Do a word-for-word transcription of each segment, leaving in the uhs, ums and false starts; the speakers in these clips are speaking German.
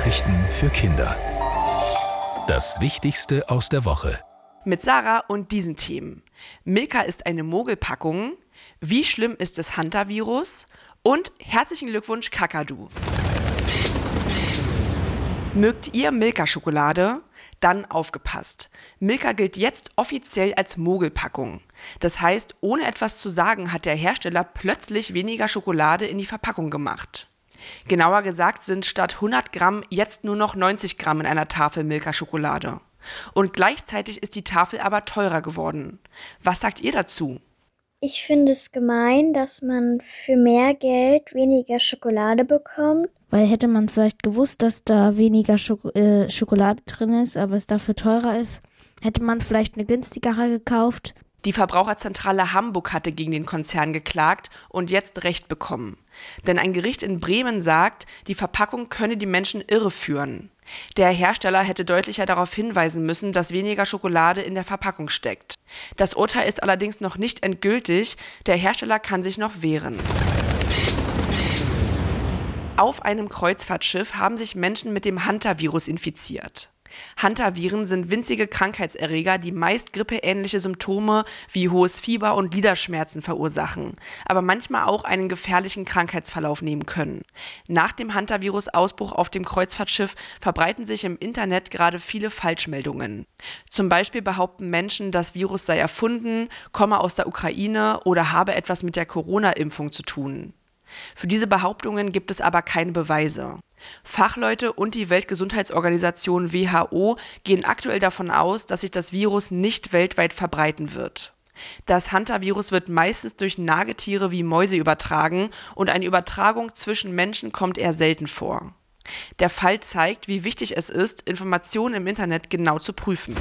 Nachrichten für Kinder. Das Wichtigste aus der Woche. Mit Sarah und diesen Themen. Milka ist eine Mogelpackung. Wie schlimm ist das Hantavirus? Und herzlichen Glückwunsch, Kakadu. Mögt ihr Milka-Schokolade? Dann aufgepasst. Milka gilt jetzt offiziell als Mogelpackung. Das heißt, ohne etwas zu sagen, hat der Hersteller plötzlich weniger Schokolade in die Verpackung gemacht. Genauer gesagt sind statt hundert Gramm jetzt nur noch neunzig Gramm in einer Tafel Milka-Schokolade. Und gleichzeitig ist die Tafel aber teurer geworden. Was sagt ihr dazu? Ich finde es gemein, dass man für mehr Geld weniger Schokolade bekommt. Weil hätte man vielleicht gewusst, dass da weniger Schoko- äh, Schokolade drin ist, aber es dafür teurer ist, hätte man vielleicht eine günstigere gekauft. Die Verbraucherzentrale Hamburg hatte gegen den Konzern geklagt und jetzt Recht bekommen. Denn ein Gericht in Bremen sagt, die Verpackung könne die Menschen irreführen. Der Hersteller hätte deutlicher darauf hinweisen müssen, dass weniger Schokolade in der Verpackung steckt. Das Urteil ist allerdings noch nicht endgültig, der Hersteller kann sich noch wehren. Auf einem Kreuzfahrtschiff haben sich Menschen mit dem Hantavirus infiziert. Hantaviren sind winzige Krankheitserreger, die meist grippeähnliche Symptome wie hohes Fieber und Gliederschmerzen verursachen, aber manchmal auch einen gefährlichen Krankheitsverlauf nehmen können. Nach dem Hantavirus-Ausbruch auf dem Kreuzfahrtschiff verbreiten sich im Internet gerade viele Falschmeldungen. Zum Beispiel behaupten Menschen, das Virus sei erfunden, komme aus der Ukraine oder habe etwas mit der Corona-Impfung zu tun. Für diese Behauptungen gibt es aber keine Beweise. Fachleute und die Weltgesundheitsorganisation W H O gehen aktuell davon aus, dass sich das Virus nicht weltweit verbreiten wird. Das Hantavirus wird meistens durch Nagetiere wie Mäuse übertragen und eine Übertragung zwischen Menschen kommt eher selten vor. Der Fall zeigt, wie wichtig es ist, Informationen im Internet genau zu prüfen.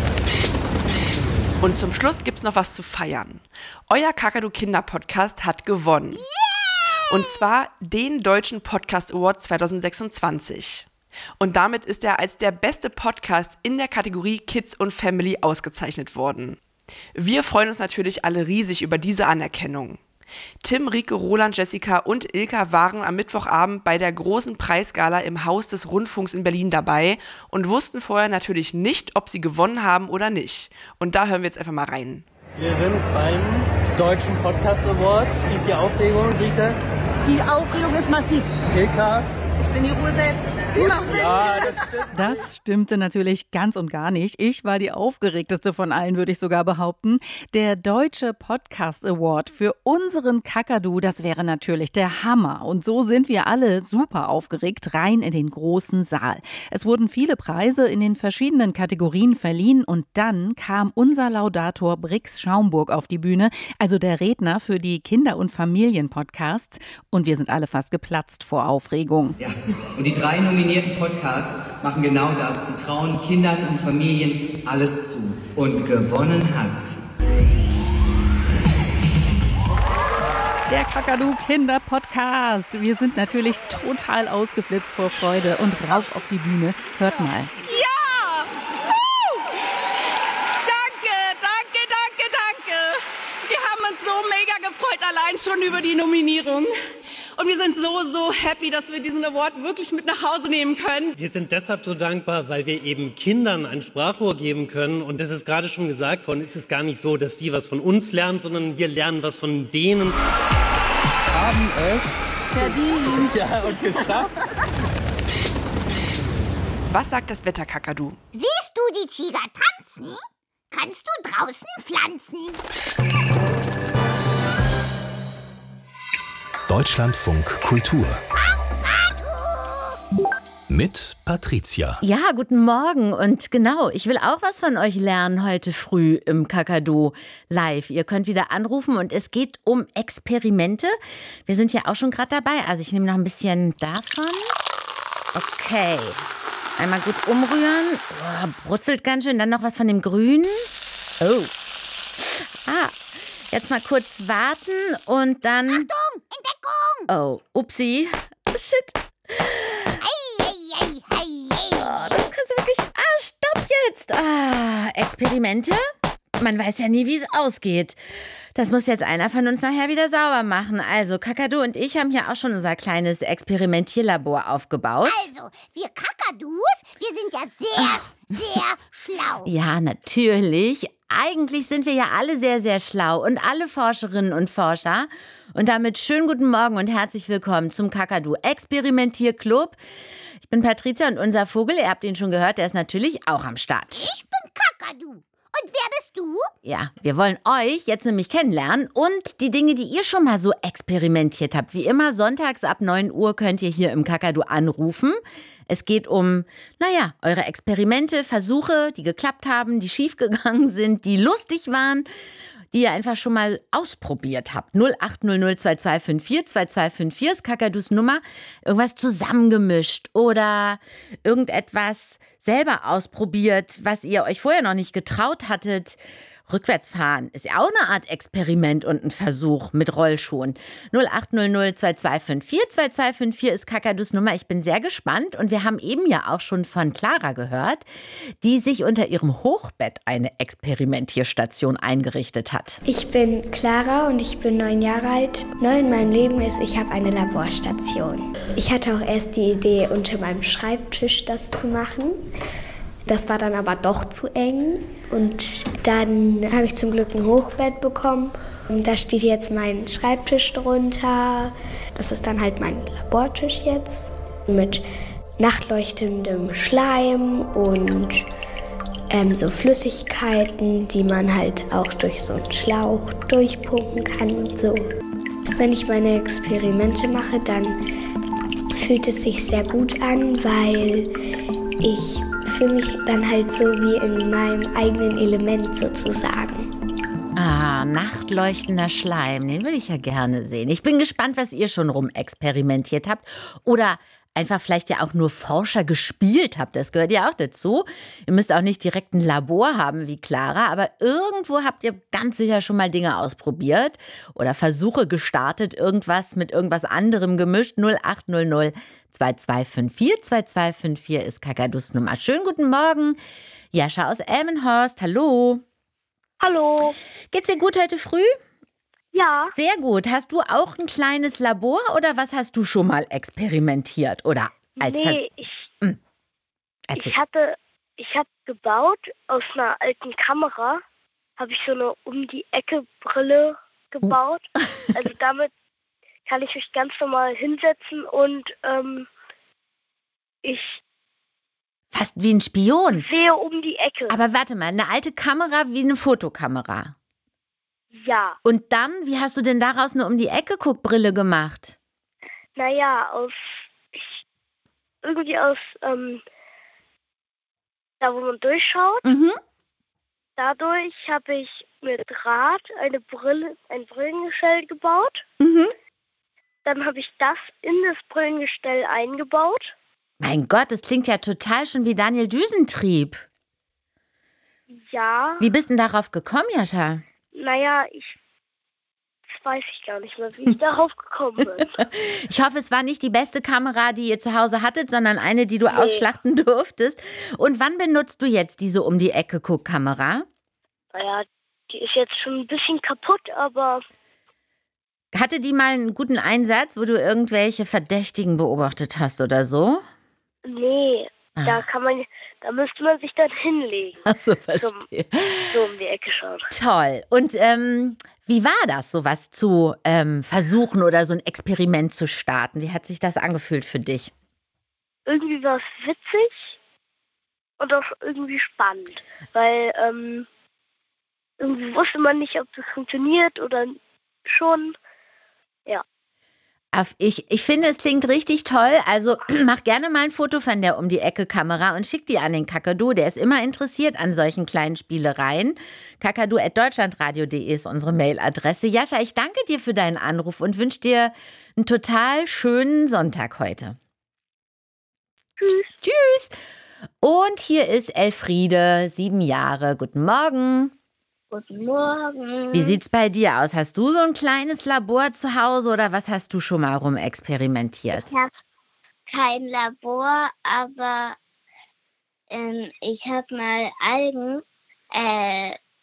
Und zum Schluss gibt's noch was zu feiern. Euer Kakadu-Kinder-Podcast hat gewonnen. Und zwar den Deutschen Podcast Award zwanzig sechsundzwanzig. Und damit ist er als der beste Podcast in der Kategorie Kids und Family ausgezeichnet worden. Wir freuen uns natürlich alle riesig über diese Anerkennung. Tim, Rike, Roland, Jessica und Ilka waren am Mittwochabend bei der großen Preisgala im Haus des Rundfunks in Berlin dabei und wussten vorher natürlich nicht, ob sie gewonnen haben oder nicht. Und da hören wir jetzt einfach mal rein. Wir sind beim Deutschen Podcast Award. Wie ist die Aufregung, Rike? Die Aufregung ist massiv. Ilka? Ich bin die Ruhe selbst. Ja, das stimmt. Das stimmte natürlich ganz und gar nicht. Ich war die aufgeregteste von allen, würde ich sogar behaupten. Der Deutsche Podcast Award für unseren Kakadu, das wäre natürlich der Hammer. Und so sind wir alle super aufgeregt rein in den großen Saal. Es wurden viele Preise in den verschiedenen Kategorien verliehen und dann kam unser Laudator Brix Schaumburg auf die Bühne, also der Redner für die Kinder- und Familienpodcasts. Und wir sind alle fast geplatzt vor Aufregung. Ja, und die drei nominierten Podcasts machen genau das. Sie trauen Kindern und Familien alles zu. Und gewonnen hat der Kakadu Kinder Podcast. Wir sind natürlich total ausgeflippt vor Freude und rauf auf die Bühne. Hört mal. Ja! Woo! Danke, danke, danke, danke. Wir haben uns so mega gefreut, allein schon über die Nominierung. Und wir sind so, so happy, dass wir diesen Award wirklich mit nach Hause nehmen können. Wir sind deshalb so dankbar, weil wir eben Kindern ein Sprachrohr geben können. Und das ist gerade schon gesagt worden, es ist gar nicht so, dass die was von uns lernen, sondern wir lernen was von denen. Haben es Verdient. Ja, und geschafft. Was sagt das Wetter, Kakadu? Siehst du die Tiger tanzen? Kannst du draußen pflanzen? Deutschlandfunk Kultur. Mit Patricia. Ja, guten Morgen. Und genau, ich will auch was von euch lernen heute früh im Kakadu live. Ihr könnt wieder anrufen und es geht um Experimente. Wir sind ja auch schon gerade dabei. Also ich nehme noch ein bisschen davon. Okay. Einmal gut umrühren. Oh, brutzelt ganz schön. Dann noch was von dem Grünen. Oh. Ah. Jetzt mal kurz warten und dann... Achtung, Entdeckung! Oh, upsi. Shit. Hey, hey, hey, hey, hey. Oh, das kannst du wirklich... Ah, stopp jetzt. Ah, Experimente. Man weiß ja nie, wie es ausgeht. Das muss jetzt einer von uns nachher wieder sauber machen. Also, Kakadu und ich haben hier auch schon unser kleines Experimentierlabor aufgebaut. Also, wir Kakadus, wir sind ja sehr, Ach. sehr schlau. Ja, natürlich. Eigentlich sind wir ja alle sehr, sehr schlau und alle Forscherinnen und Forscher. Und damit schönen guten Morgen und herzlich willkommen zum Kakadu Experimentierclub. Ich bin Patricia und unser Vogel, ihr habt ihn schon gehört, der ist natürlich auch am Start. Ich bin Kakadu. Und wer bist du? Ja, wir wollen euch jetzt nämlich kennenlernen und die Dinge, die ihr schon mal so experimentiert habt. Wie immer, sonntags ab neun Uhr könnt ihr hier im Kakadu anrufen. Es geht um, naja, eure Experimente, Versuche, die geklappt haben, die schiefgegangen sind, die lustig waren, die ihr einfach schon mal ausprobiert habt. null acht null null zwei zwei fünf vier zwei zwei fünf vier ist Kakadus Nummer. Irgendwas zusammengemischt oder irgendetwas selber ausprobiert, was ihr euch vorher noch nicht getraut hattet. Rückwärtsfahren ist ja auch eine Art Experiment und ein Versuch mit Rollschuhen. null acht null null zwei zwei fünf vier zwei zwei fünf vier ist Kakadus Nummer. Ich bin sehr gespannt und wir haben eben ja auch schon von Clara gehört, die sich unter ihrem Hochbett eine Experimentierstation eingerichtet hat. Ich bin Clara und ich bin neun Jahre alt. Neu in meinem Leben ist, ich habe eine Laborstation. Ich hatte auch erst die Idee, unter meinem Schreibtisch das zu machen. Das war dann aber doch zu eng und dann habe ich zum Glück ein Hochbett bekommen. Und da steht jetzt mein Schreibtisch drunter. Das ist dann halt mein Labortisch jetzt mit nachtleuchtendem Schleim und ähm, so Flüssigkeiten, die man halt auch durch so einen Schlauch durchpumpen kann und so. Wenn ich meine Experimente mache, dann fühlt es sich sehr gut an, weil ich fühle mich dann halt so wie in meinem eigenen Element sozusagen. Ah, nachtleuchtender Schleim, den würde ich ja gerne sehen. Ich bin gespannt, was ihr schon rumexperimentiert habt oder einfach vielleicht ja auch nur Forscher gespielt habt. Das gehört ja auch dazu. Ihr müsst auch nicht direkt ein Labor haben wie Clara, aber irgendwo habt ihr ganz sicher schon mal Dinge ausprobiert oder Versuche gestartet, irgendwas mit irgendwas anderem gemischt. null acht null null zwei zwei fünf vier zwei zwei fünf vier ist Kakadus Nummer. Schönen guten Morgen. Jascha aus Elmenhorst, hallo. Hallo. Geht's dir gut heute früh? Ja. Sehr gut. Hast du auch ein kleines Labor oder was hast du schon mal experimentiert? Oder als nee, Ver- ich, hm. ich hatte, ich habe gebaut aus einer alten Kamera, habe ich so eine Um-die-Ecke-Brille gebaut. Uh. Also damit kann ich mich ganz normal hinsetzen und ähm, ich fast wie ein Spion. Sehe um die Ecke. Aber warte mal, eine alte Kamera wie eine Fotokamera. Ja. Und dann, wie hast du denn daraus eine Um-die-Ecke-Guckbrille gemacht? Naja, aus ich, irgendwie aus ähm, da, wo man durchschaut. Mhm. Dadurch habe ich mit Draht eine Brille, ein Brillengestell gebaut. Mhm. Dann habe ich das in das Brillengestell eingebaut. Mein Gott, das klingt ja total schon wie Daniel Düsentrieb. Ja. Wie bist du denn darauf gekommen, Jascha? Naja, ich das weiß ich gar nicht mehr, wie ich darauf gekommen bin. Ich hoffe, es war nicht die beste Kamera, die ihr zu Hause hattet, sondern eine, die du nee. ausschlachten durftest. Und wann benutzt du jetzt diese Um-die-Ecke-Guck-Kamera? Naja, die ist jetzt schon ein bisschen kaputt, aber... Hatte die mal einen guten Einsatz, wo du irgendwelche Verdächtigen beobachtet hast oder so? Nee, ah. da kann man, da müsste man sich dann hinlegen. Ach so, verstehe. Zum, so um die Ecke schauen. Toll. Und ähm, wie war das, sowas zu ähm, versuchen oder so ein Experiment zu starten? Wie hat sich das angefühlt für dich? Irgendwie war es witzig und auch irgendwie spannend, weil ähm, irgendwie wusste man nicht, ob das funktioniert oder schon. Ja. Ich, ich finde, es klingt richtig toll. Also mach gerne mal ein Foto von der Um-die-Ecke-Kamera und schick die an den Kakadu. Der ist immer interessiert an solchen kleinen Spielereien. kakadu at deutschlandradio punkt de ist unsere Mailadresse. Jascha, ich danke dir für deinen Anruf und wünsche dir einen total schönen Sonntag heute. Tschüss. Tschüss. Und hier ist Elfriede, sieben Jahre. Guten Morgen. Guten Morgen. Wie sieht's bei dir aus? Hast du so ein kleines Labor zu Hause oder was hast du schon mal rumexperimentiert? Ich habe kein Labor, aber ähm, ich habe mal Algen äh,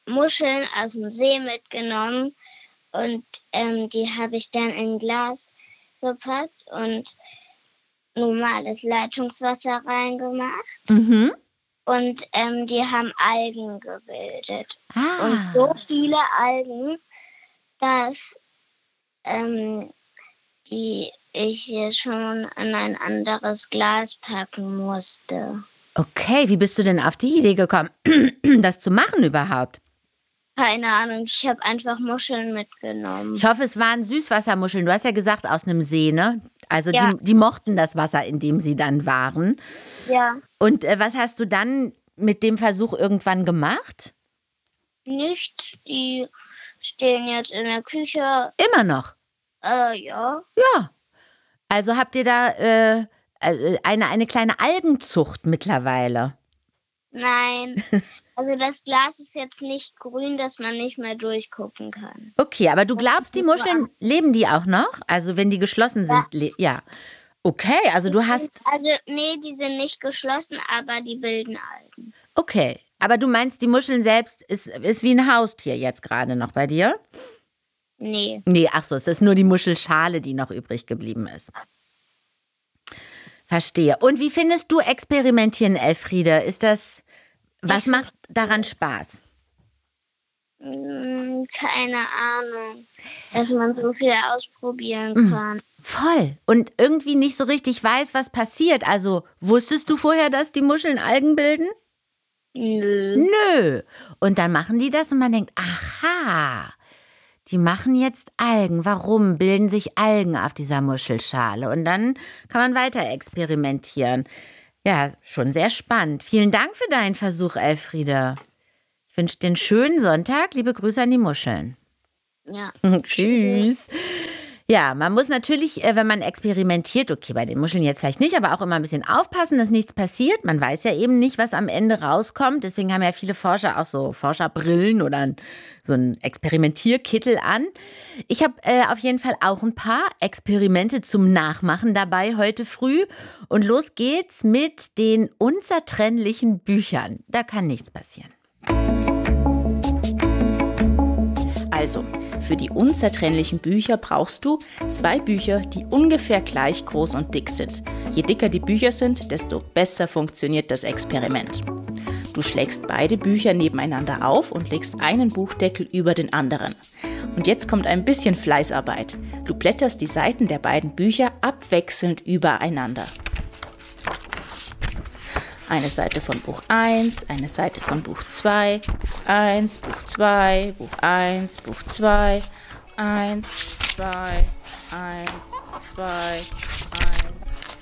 Muscheln aus dem See mitgenommen und ähm, die habe ich dann in ein Glas gepackt und normales Leitungswasser reingemacht. Mhm. Und ähm, die haben Algen gebildet. Ah. Und so viele Algen, dass ähm, die ich hier schon in ein anderes Glas packen musste. Okay, wie bist du denn auf die Idee gekommen, das zu machen überhaupt? Keine Ahnung, ich habe einfach Muscheln mitgenommen. Ich hoffe, es waren Süßwassermuscheln. Du hast ja gesagt, aus einem See, ne? Also Ja. die, die mochten das Wasser, in dem sie dann waren. Ja, Und äh, was hast du dann mit dem Versuch irgendwann gemacht? nichts. Die stehen jetzt in der Küche. Immer noch? Äh, ja. Ja. Also habt ihr da äh, äh, eine, eine kleine Algenzucht mittlerweile? Nein. Also das Glas ist jetzt nicht grün, dass man nicht mehr durchgucken kann. Okay, aber du glaubst, die Muscheln, leben die auch noch? Also wenn die geschlossen sind? Ja. le- Ja. Okay, also du hast, Also, nee, die sind nicht geschlossen, aber die bilden Algen. okay. Aber du meinst, die Muscheln selbst ist, ist wie ein Haustier jetzt gerade noch bei dir? Nee. Nee, ach so, es ist nur die Muschelschale, die noch übrig geblieben ist. Verstehe. Und wie findest du Experimentieren, Elfriede? Ist das, was macht daran Spaß? Hm, keine Ahnung. Dass man so viel ausprobieren Mhm. kann. Voll. Und irgendwie nicht so richtig weiß, was passiert. Also, wusstest du vorher, dass die Muscheln Algen bilden? Nö. Nö. Und dann machen die das und man denkt, aha, die machen jetzt Algen. Warum bilden sich Algen auf dieser Muschelschale? Und dann kann man weiter experimentieren. Ja, schon sehr spannend. Vielen Dank für deinen Versuch, Elfriede. Ich wünsche dir einen schönen Sonntag. Liebe Grüße an die Muscheln. Ja. Tschüss. Ja, man muss natürlich, äh, wenn man experimentiert, okay, bei den Muscheln jetzt vielleicht nicht, aber auch immer ein bisschen aufpassen, dass nichts passiert. Man weiß ja eben nicht, was am Ende rauskommt. Deswegen haben ja viele Forscher auch so Forscherbrillen oder ein, so einen Experimentierkittel an. Ich habe äh, auf jeden Fall auch ein paar Experimente zum Nachmachen dabei heute früh. Und los geht's mit den unzertrennlichen Büchern. Da kann nichts passieren. Also, für die unzertrennlichen Bücher brauchst du zwei Bücher, die ungefähr gleich groß und dick sind. Je dicker die Bücher sind, desto besser funktioniert das Experiment. Du schlägst beide Bücher nebeneinander auf und legst einen Buchdeckel über den anderen. Und jetzt kommt ein bisschen Fleißarbeit. Du blätterst die Seiten der beiden Bücher abwechselnd übereinander. Eine Seite von Buch eins, eine Seite von Buch zwei, Buch eins, Buch zwei, Buch eins, Buch zwei, eins, zwei, eins, zwei, eins.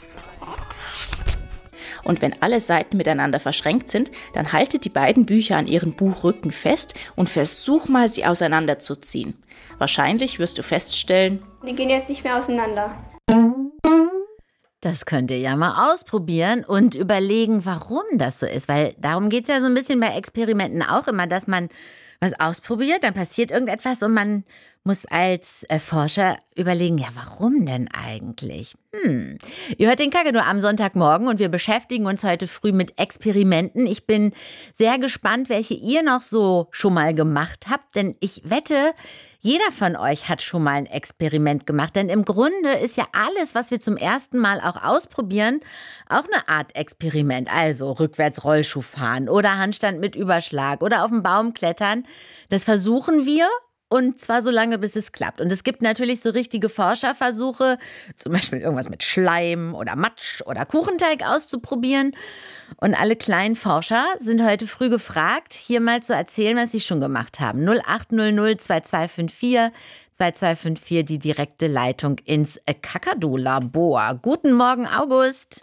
Und wenn alle Seiten miteinander verschränkt sind, dann halte die beiden Bücher an ihren Buchrücken fest und versuch mal, sie auseinanderzuziehen. Wahrscheinlich wirst du feststellen, die gehen jetzt nicht mehr auseinander. Das könnt ihr ja mal ausprobieren und überlegen, warum das so ist. Weil darum geht es ja so ein bisschen bei Experimenten auch immer, dass man was ausprobiert, dann passiert irgendetwas und man muss als äh, Forscher überlegen, ja, warum denn eigentlich? Hm. Ihr hört den Kakadu am Sonntagmorgen und wir beschäftigen uns heute früh mit Experimenten. Ich bin sehr gespannt, welche ihr noch so schon mal gemacht habt, denn ich wette, jeder von euch hat schon mal ein Experiment gemacht, denn im Grunde ist ja alles, was wir zum ersten Mal auch ausprobieren, auch eine Art Experiment. Also rückwärts Rollschuh fahren oder Handstand mit Überschlag oder auf den Baum klettern. Das versuchen wir. Und zwar so lange, bis es klappt. Und es gibt natürlich so richtige Forscherversuche, zum Beispiel irgendwas mit Schleim oder Matsch oder Kuchenteig auszuprobieren. Und alle kleinen Forscher sind heute früh gefragt, hier mal zu erzählen, was sie schon gemacht haben. null acht null null zwei zwei fünf vier zwei zwei fünf vier, die direkte Leitung ins Kakadu-Labor. Guten Morgen, August.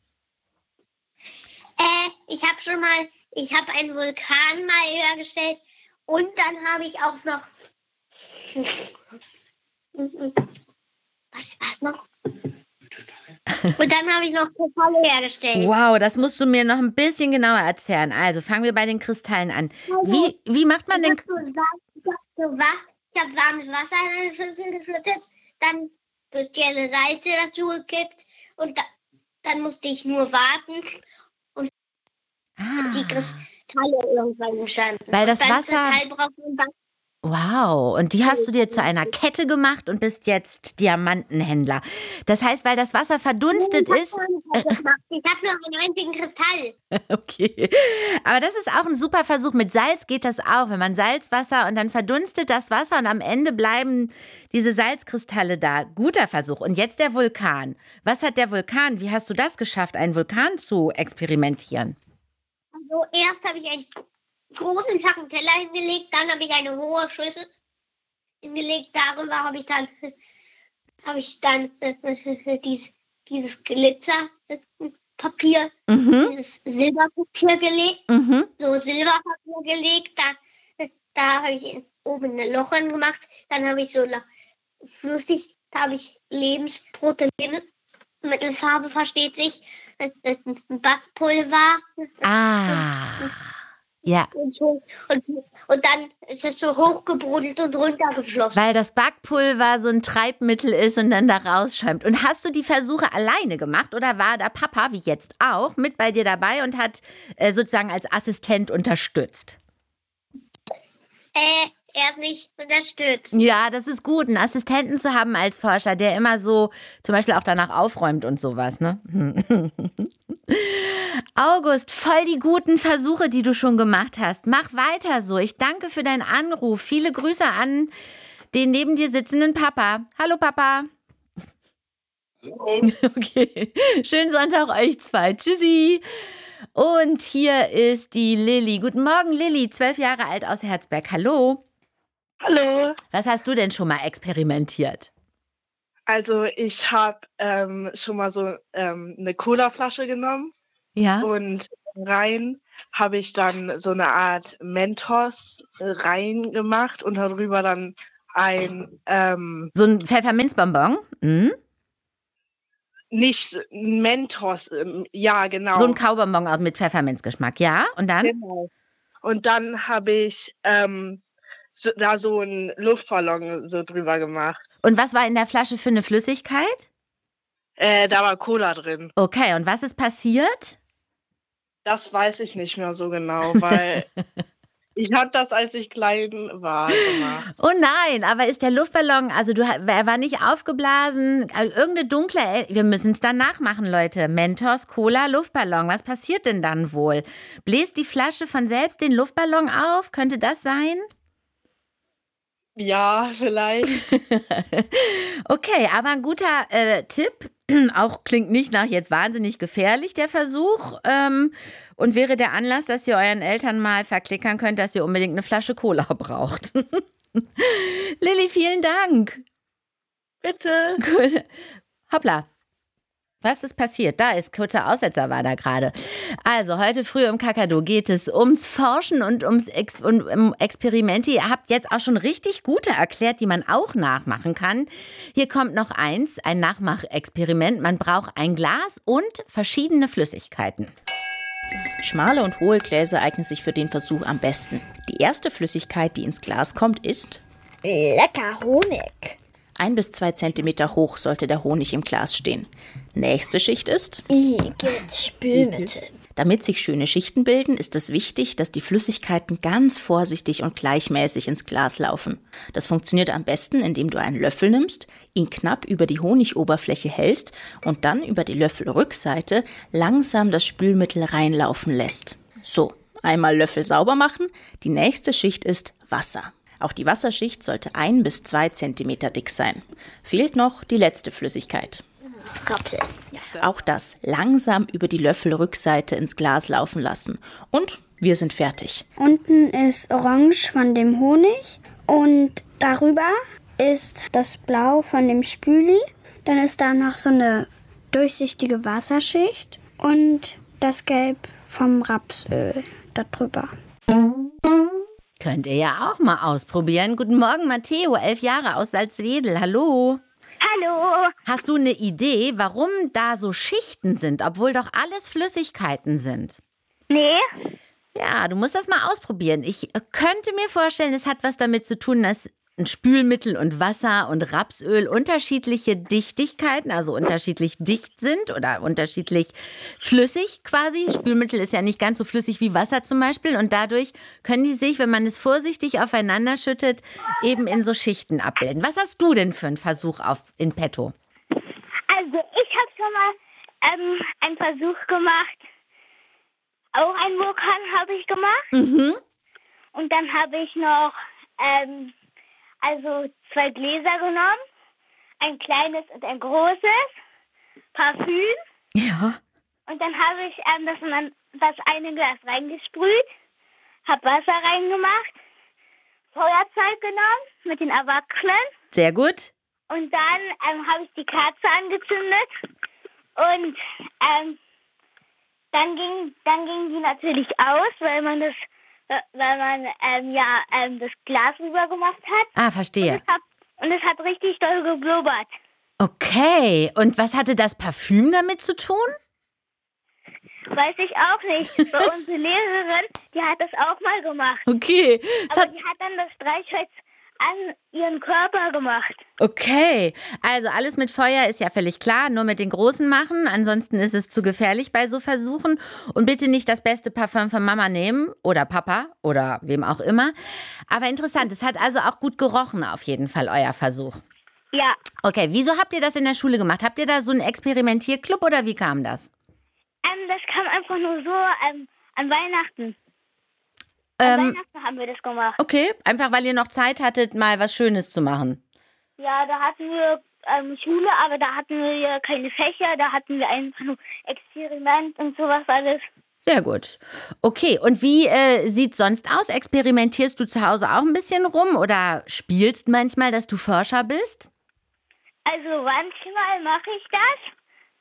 Äh, ich habe schon mal, ich habe einen Vulkan mal hergestellt und dann habe ich auch noch Was, was noch? Und dann habe ich noch Kristalle hergestellt. Wow, das musst du mir noch ein bisschen genauer erzählen. Also fangen wir bei den Kristallen an. Wie, wie macht man denn... Ich habe so hab warmes Wasser in eine Schüssel geschüttet, dann spezielle Salze dazu gekippt und da, dann musste ich nur warten. Und ah. die, Krist Kristalle irgendwann entstanden. Weil das und beim Wasser- Kristall braucht man Back- Wow, und die hast du dir zu einer Kette gemacht und bist jetzt Diamantenhändler. Das heißt, weil das Wasser verdunstet Nee, ich ist. hab gar nicht was gemacht. Ich habe nur einen einzigen Kristall. Okay. Aber das ist auch ein super Versuch. Mit Salz geht das auch. Wenn man Salzwasser und dann verdunstet das Wasser und am Ende bleiben diese Salzkristalle da. Guter Versuch. Und jetzt der Vulkan. Was hat der Vulkan? Wie hast du das geschafft, einen Vulkan zu experimentieren? Also erst habe ich einen großen flachen Teller hingelegt, dann habe ich eine hohe Schüssel hingelegt. Darüber habe ich dann habe ich dann äh, dieses, dieses Glitzerpapier, Mhm. dieses Silberpapier gelegt, Mhm. so Silberpapier gelegt. Da, da habe ich oben ein Loch gemacht. Dann habe ich so la- flüssig, da habe ich Lebensbrote, Lebensmittelfarbe, versteht sich, ein Backpulver. Ah. Ja. Und, so, und, und dann ist es so hochgebrodelt und runtergeflossen. Weil das Backpulver so ein Treibmittel ist und dann da rausschäumt. Und hast du die Versuche alleine gemacht oder war da Papa, wie jetzt auch, mit bei dir dabei und hat äh, sozusagen als Assistent unterstützt? Äh, er hat mich unterstützt. Ja, das ist gut, einen Assistenten zu haben als Forscher, der immer so zum Beispiel auch danach aufräumt und sowas, ne? August, voll die guten Versuche, die du schon gemacht hast. Mach weiter so. Ich danke für deinen Anruf. Viele Grüße an den neben dir sitzenden Papa. Hallo Papa. Okay, schönen Sonntag euch zwei. Tschüssi. Und hier ist die Lilly. Guten Morgen, Lilly, zwölf Jahre alt aus Herzberg. Hallo. Hallo. Was hast du denn schon mal experimentiert? Also ich habe ähm, schon mal so ähm, eine Colaflasche genommen. Ja. Und rein habe ich dann so eine Art Mentos reingemacht und darüber dann ein ähm, So ein Pfefferminzbonbon? Mhm. nicht Mentos, ähm, ja genau. So ein Kaubonbon auch mit Pfefferminzgeschmack, ja? Und dann? Genau. Und dann habe ich ähm, so, da so einen Luftballon so drüber gemacht. Und was war in der Flasche für eine Flüssigkeit? Äh, da war Cola drin. Okay, und was ist passiert? Das weiß ich nicht mehr so genau, weil ich habe das, als ich klein war, gemacht. Oh nein, aber ist der Luftballon, also du, er war nicht aufgeblasen, also irgendeine dunkle, wir müssen es dann nachmachen, Leute. Mentos, Cola, Luftballon, was passiert denn dann wohl? Bläst die Flasche von selbst den Luftballon auf? Könnte das sein? Ja, vielleicht. Okay, aber ein guter äh, Tipp. Auch klingt nicht nach jetzt wahnsinnig gefährlich, der Versuch. Ähm, und wäre der Anlass, dass ihr euren Eltern mal verklickern könnt, dass ihr unbedingt eine Flasche Cola braucht. Lilly, vielen Dank. Bitte. Cool. Hoppla. Was ist passiert? Da ist, kurzer Aussetzer war da gerade. Also, heute früh im Kakadu geht es ums Forschen und ums Ex- und um Experimente. Ihr habt jetzt auch schon richtig gute erklärt, die man auch nachmachen kann. Hier kommt noch eins, ein Nachmachexperiment. Man braucht ein Glas und verschiedene Flüssigkeiten. Schmale und hohe Gläser eignen sich für den Versuch am besten. Die erste Flüssigkeit, die ins Glas kommt, ist Lecker Honig. ein bis zwei Zentimeter hoch sollte der Honig im Glas stehen. Nächste Schicht ist Igitt Spülmittel. Damit sich schöne Schichten bilden, ist es wichtig, dass die Flüssigkeiten ganz vorsichtig und gleichmäßig ins Glas laufen. Das funktioniert am besten, indem du einen Löffel nimmst, ihn knapp über die Honigoberfläche hältst und dann über die Löffelrückseite langsam das Spülmittel reinlaufen lässt. So, einmal Löffel sauber machen. Die nächste Schicht ist Wasser. Auch die Wasserschicht sollte ein bis zwei Zentimeter dick sein. Fehlt noch die letzte Flüssigkeit. Rapsel. Auch das langsam über die Löffelrückseite ins Glas laufen lassen. Und wir sind fertig. Unten ist Orange von dem Honig und darüber ist das Blau von dem Spüli. Dann ist da noch so eine durchsichtige Wasserschicht und das Gelb vom Rapsöl darüber. Könnt ihr ja auch mal ausprobieren. Guten Morgen, Matteo, elf Jahre aus Salzwedel. Hallo. Hallo. Hast du eine Idee, warum da so Schichten sind, obwohl doch alles Flüssigkeiten sind? Nee. Ja, du musst das mal ausprobieren. Ich könnte mir vorstellen, es hat was damit zu tun, dass ein Spülmittel und Wasser und Rapsöl unterschiedliche Dichtigkeiten, also unterschiedlich dicht sind oder unterschiedlich flüssig quasi. Spülmittel ist ja nicht ganz so flüssig wie Wasser zum Beispiel und dadurch können die sich, wenn man es vorsichtig aufeinander schüttet, eben in so Schichten abbilden. Was hast du denn für einen Versuch auf, in petto? Also ich habe schon mal ähm, einen Versuch gemacht. Auch einen Vulkan habe ich gemacht. Mhm. Und dann habe ich noch ähm, also zwei Gläser genommen. Ein kleines und ein großes. Parfüm. Ja. Und dann habe ich ähm, das, in das eine Glas reingesprüht. Habe Wasser reingemacht. Feuerzeug genommen mit den Erwachsenen. Sehr gut. Und dann ähm, habe ich die Kerze angezündet. Und ähm, dann ging, dann ging die natürlich aus, weil man das, weil man ähm, ja ähm, das Glas rüber gemacht hat. Ah, verstehe. Und es hat, und es hat richtig doll geblubbert. Okay. Und was hatte das Parfüm damit zu tun? Weiß ich auch nicht. Bei unsere Lehrerin, die hat das auch mal gemacht. Okay. Es Aber hat die hat dann das Streichholz an ihren Körper gemacht. Okay, also alles mit Feuer ist ja völlig klar, nur mit den Großen machen, ansonsten ist es zu gefährlich bei so Versuchen. Und bitte nicht das beste Parfum von Mama nehmen oder Papa oder wem auch immer. Aber interessant, es hat also auch gut gerochen auf jeden Fall, euer Versuch. Ja. Okay, wieso habt ihr das in der Schule gemacht? Habt ihr da so einen Experimentierclub oder wie kam das? Ähm, das kam einfach nur so ähm, an Weihnachten. An Ähm, Weihnachten haben wir das gemacht. okay, einfach weil ihr noch Zeit hattet, mal was Schönes zu machen. Ja, da hatten wir ähm, Schule, aber da hatten wir ja keine Fächer, da hatten wir einfach nur Experiment und sowas alles. Sehr gut. Okay, und wie äh, sieht's sonst aus? Experimentierst du zu Hause auch ein bisschen rum oder spielst manchmal, dass du Forscher bist? Also manchmal mache ich das.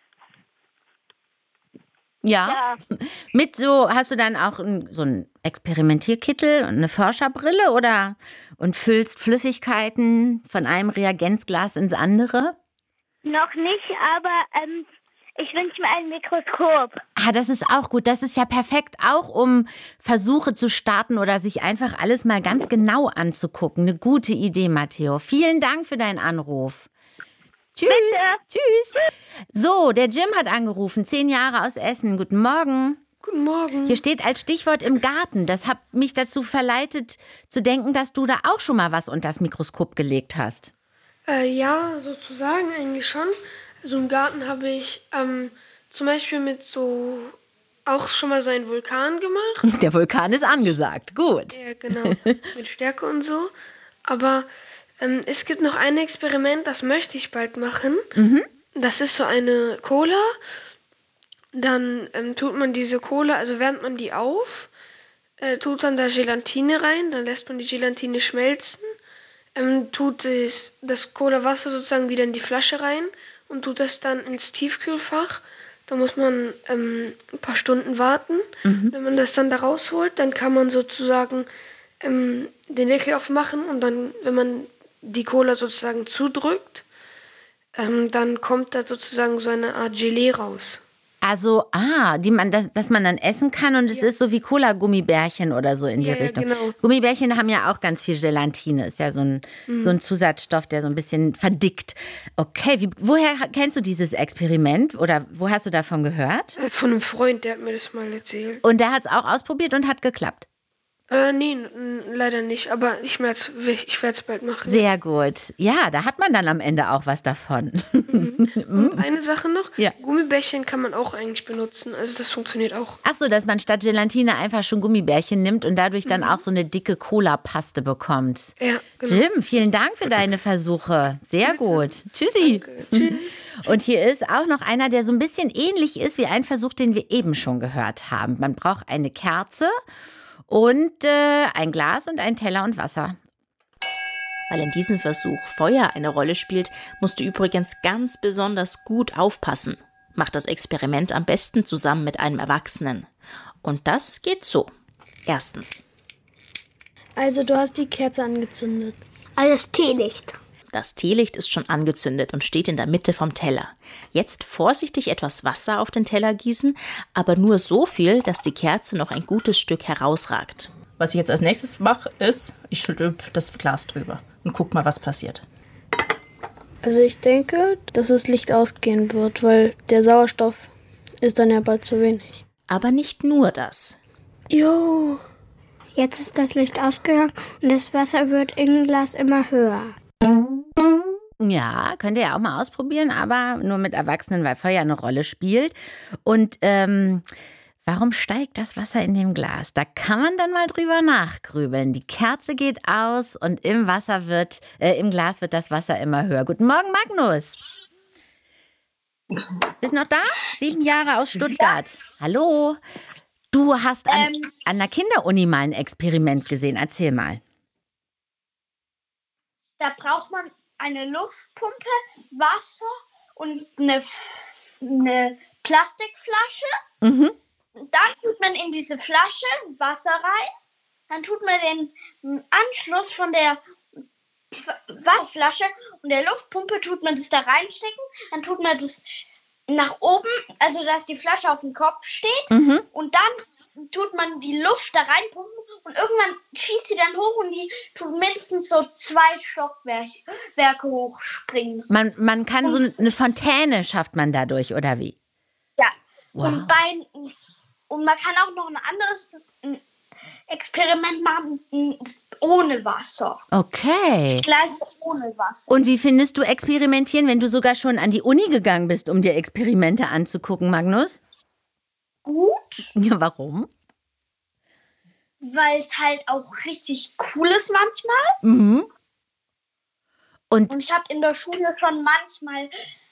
Ja. ja. Mit so, hast du dann auch ein, so einen Experimentierkittel und eine Forscherbrille oder und füllst Flüssigkeiten von einem Reagenzglas ins andere? Noch nicht, aber ähm, ich wünsche mir ein Mikroskop. Ah, das ist auch gut. Das ist ja perfekt, auch um Versuche zu starten oder sich einfach alles mal ganz genau anzugucken. Eine gute Idee, Matteo. Vielen Dank für deinen Anruf. Tschüss. Bitte. Tschüss. So, der Jim hat angerufen, zehn Jahre aus Essen. Guten Morgen. Guten Morgen. Hier steht als Stichwort im Garten. Das hat mich dazu verleitet, zu denken, dass du da auch schon mal was unter das Mikroskop gelegt hast. Äh, ja, sozusagen eigentlich schon. Also im Garten habe ich ähm, zum Beispiel mit so auch schon mal so einen Vulkan gemacht. Der Vulkan ist angesagt, gut. Ja, genau, mit Stärke und so. Aber ähm, es gibt noch ein Experiment, das möchte ich bald machen. Mhm. Das ist so eine Cola. Dann ähm, tut man diese Cola, also wärmt man die auf, äh, tut dann da Gelatine rein, dann lässt man die Gelatine schmelzen, ähm, tut das, das Cola-Wasser sozusagen wieder in die Flasche rein und tut das dann ins Tiefkühlfach. Da muss man ähm, ein paar Stunden warten. Mhm. Wenn man das dann da rausholt, dann kann man sozusagen ähm, den Deckel aufmachen und dann, wenn man die Cola sozusagen zudrückt, ähm, dann kommt da sozusagen so eine Art Gelee raus. Also, ah, die man, das, dass man dann essen kann und es ja. ist so wie Cola-Gummibärchen oder so in die ja, Richtung. Ja, genau. Gummibärchen haben ja auch ganz viel Gelatine, ist ja so ein, mhm. so ein Zusatzstoff, der so ein bisschen verdickt. Okay, wie, woher kennst du dieses Experiment oder wo hast du davon gehört? Von einem Freund, der hat mir das mal erzählt. Und der hat es auch ausprobiert und hat geklappt? Äh, nee, n- leider nicht, aber ich, ich werde es bald machen. Sehr gut. Ja, da hat man dann am Ende auch was davon. Mhm. Und eine Sache noch, ja. Gummibärchen kann man auch eigentlich benutzen, also das funktioniert auch. Ach so, dass man statt Gelatine einfach schon Gummibärchen nimmt und dadurch dann mhm. auch so eine dicke Cola-Paste bekommt. Ja, genau. Jim, vielen Dank für deine Versuche. Sehr Bitte. Gut. Tschüssi. Danke. Tschüss. Und hier ist auch noch einer, der so ein bisschen ähnlich ist wie ein Versuch, den wir eben schon gehört haben. Man braucht eine Kerze und äh, ein Glas und ein Teller und Wasser. Weil in diesem Versuch Feuer eine Rolle spielt, musst du übrigens ganz besonders gut aufpassen. Mach das Experiment am besten zusammen mit einem Erwachsenen. Und das geht so. Erstens. Also du hast die Kerze angezündet. Also das Teelicht. Das Teelicht ist schon angezündet und steht in der Mitte vom Teller. Jetzt vorsichtig etwas Wasser auf den Teller gießen, aber nur so viel, dass die Kerze noch ein gutes Stück herausragt. Was ich jetzt als nächstes mache, ist, ich schütte das Glas drüber. und guckt mal, was passiert. Also ich denke, dass das Licht ausgehen wird, weil der Sauerstoff ist dann ja bald zu wenig. Aber nicht nur das. Jo, jetzt ist das Licht ausgegangen und das Wasser wird im Glas immer höher. Ja, könnt ihr ja auch mal ausprobieren, aber nur mit Erwachsenen, weil Feuer eine Rolle spielt. Und ähm, warum steigt das Wasser in dem Glas? Da kann man dann mal drüber nachgrübeln. Die Kerze geht aus und im Wasser wird, äh, im Glas wird das Wasser immer höher. Guten Morgen, Magnus. Bist noch da? Sieben Jahre aus Stuttgart. Ja. Hallo. Du hast an, ähm, an der Kinderuni mal ein Experiment gesehen. Erzähl mal. Da braucht man eine Luftpumpe, Wasser und eine, eine Plastikflasche. Mhm. Dann tut man in diese Flasche Wasser rein. Dann tut man den Anschluss von der Wasserflasche und der Luftpumpe tut man das da reinstecken. Dann tut man das nach oben, also dass die Flasche auf dem Kopf steht. Mhm. Und dann tut man die Luft da reinpumpen und irgendwann schießt sie dann hoch und die tut mindestens so zwei Stockwerke hochspringen. Man, man kann und, so eine Fontäne schafft man dadurch, oder wie? Ja. Wow. Und, bei, und man kann auch noch ein anderes Experiment machen ohne Wasser. Okay. Gleich ohne Wasser. Und wie findest du experimentieren, wenn du sogar schon an die Uni gegangen bist, um dir Experimente anzugucken, Magnus? Gut. Ja, warum? Weil es halt auch richtig cool ist manchmal. Mhm. Und, Und ich habe in der Schule schon manchmal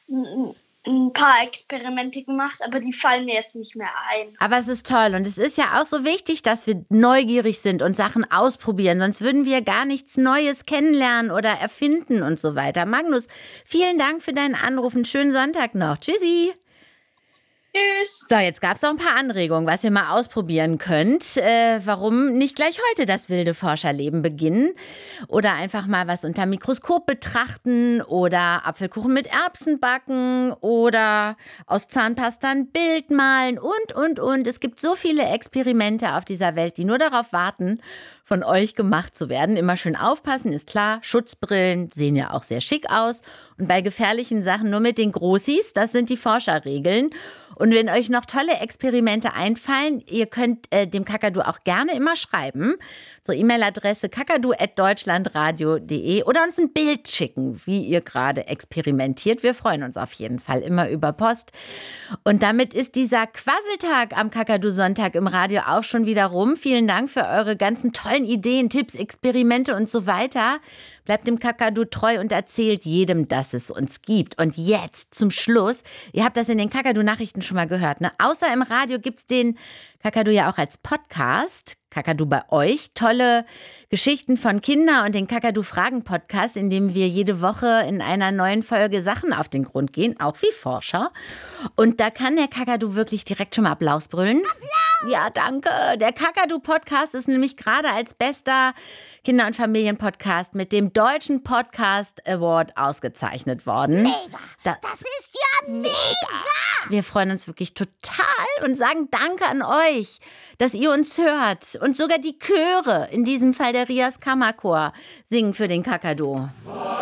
ein paar Experimente gemacht, aber die fallen mir jetzt nicht mehr ein. Aber es ist toll und es ist ja auch so wichtig, dass wir neugierig sind und Sachen ausprobieren, sonst würden wir gar nichts Neues kennenlernen oder erfinden und so weiter. Magnus, vielen Dank für deinen Anruf. Einen schönen Sonntag noch. Tschüssi. Tschüss. So, jetzt gab es noch ein paar Anregungen, was ihr mal ausprobieren könnt. Äh, warum nicht gleich heute das wilde Forscherleben beginnen? Oder einfach mal was unter Mikroskop betrachten oder Apfelkuchen mit Erbsen backen oder aus Zahnpasta ein Bild malen und, und, und. Es gibt so viele Experimente auf dieser Welt, die nur darauf warten, von euch gemacht zu werden. Immer schön aufpassen, ist klar. Schutzbrillen sehen ja auch sehr schick aus. Und bei gefährlichen Sachen nur mit den Großis, das sind die Forscherregeln. Und wenn euch noch tolle Experimente einfallen, ihr könnt äh, dem Kakadu auch gerne immer schreiben. Zur E-Mail-Adresse kakadu at deutschlandradio punkt de oder uns ein Bild schicken, wie ihr gerade experimentiert. Wir freuen uns auf jeden Fall immer über Post. Und damit ist dieser Quasseltag am Kakadu-Sonntag im Radio auch schon wieder rum. Vielen Dank für eure ganzen tollen Ideen, Tipps, Experimente und so weiter. Bleibt dem Kakadu treu und erzählt jedem, dass es uns gibt. Und jetzt zum Schluss, ihr habt das in den Kakadu-Nachrichten schon mal gehört, ne? Außer im Radio gibt es den Kakadu ja auch als Podcast. Kakadu bei euch. Tolle Geschichten von Kindern und den Kakadu-Fragen-Podcast, in dem wir jede Woche in einer neuen Folge Sachen auf den Grund gehen, auch wie Forscher. Und da kann der Kakadu wirklich direkt schon mal Applaus brüllen. Applaus! Ja, danke. Der Kakadu-Podcast ist nämlich gerade als bester Kinder- und Familien-Podcast mit dem Deutschen Podcast Award ausgezeichnet worden. Mega! Das, das ist ja mega! Wir freuen uns wirklich total und sagen Danke an euch, dass ihr uns hört. Und sogar die Chöre, in diesem Fall der Rias Kammerchor, singen für den Kakadu.